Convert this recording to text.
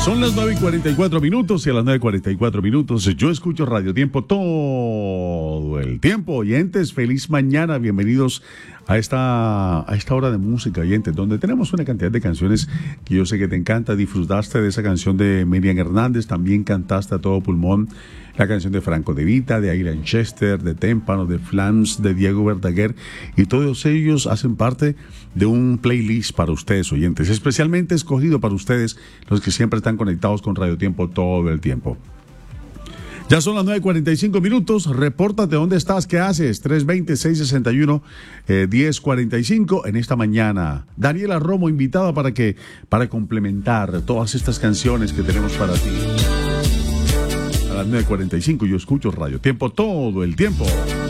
Son las 9:44 y a las 9:44 yo escucho Radio Tiempo todo el tiempo. Oyentes, feliz mañana, bienvenidos a esta hora de música, oyentes, donde tenemos una cantidad de canciones que yo sé que te encanta. Disfrutaste de esa canción de Miriam Hernández, también cantaste a todo pulmón la canción de Franco De Vita, de Ilan Chester, de Témpano, de Flams, de Diego Verdaguer, y todos ellos hacen parte de un playlist para ustedes, oyentes, especialmente escogido para ustedes, los que siempre están conectados con Radio Tiempo todo el tiempo. Ya son las 9:45, repórtate dónde estás, qué haces, 320-661-1045 en esta mañana. Daniela Romo invitada para complementar todas estas canciones que tenemos para ti. A las 9:45 yo escucho Radio Tiempo todo el tiempo.